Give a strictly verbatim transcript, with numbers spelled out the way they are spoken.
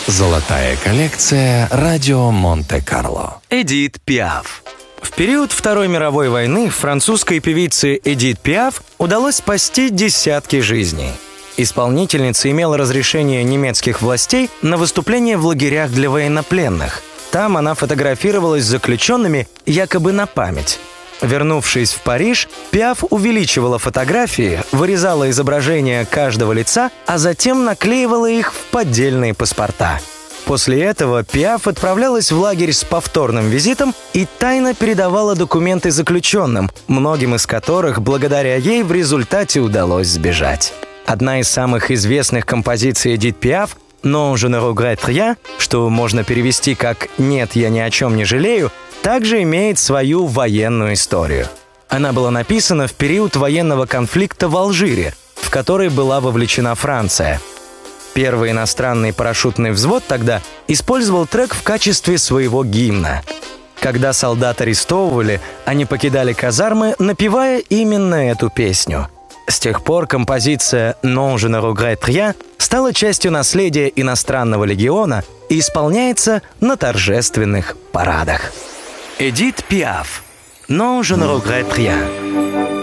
Золотая коллекция «Радио Монте-Карло». Эдит Пиаф. В период Второй мировой войны французской певице Эдит Пиаф удалось спасти десятки жизней. Исполнительница имела разрешение немецких властей на выступление в лагерях для военнопленных. Там она фотографировалась с заключенными якобы на память. Вернувшись в Париж, Пиаф увеличивала фотографии, вырезала изображения каждого лица, а затем наклеивала их в поддельные паспорта. После этого Пиаф отправлялась в лагерь с повторным визитом и тайно передавала документы заключенным, многим из которых благодаря ей в результате удалось сбежать. Одна из самых известных композиций Эдит Пиаф «Non, je ne regrette rien», что можно перевести как «Нет, я ни о чем не жалею», также имеет свою военную историю. Она была написана в период военного конфликта в Алжире, в который была вовлечена Франция. Первый иностранный парашютный взвод тогда использовал трек в качестве своего гимна. Когда солдат арестовывали, они покидали казармы, напевая именно эту песню. С тех пор композиция «Non, je ne regrette rien» стала частью наследия иностранного легиона и исполняется на торжественных парадах. Эдит Пиаф. «Non, je ne regrette rien».